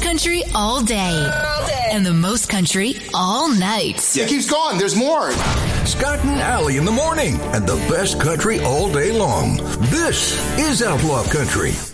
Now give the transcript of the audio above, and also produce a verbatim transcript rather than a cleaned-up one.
country all day. All day. And the most country all night. It keeps going. There's more. Scott and Allie in the morning and the best country all day long. This is Outlaw Country.